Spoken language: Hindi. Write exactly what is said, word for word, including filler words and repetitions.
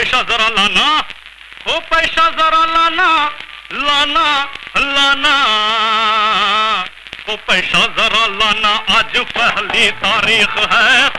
पैसा जरा लाना, ओ पैसा जरा लाना, लाना लाना, ओ पैसा जरा लाना, आज पहली तारीख है।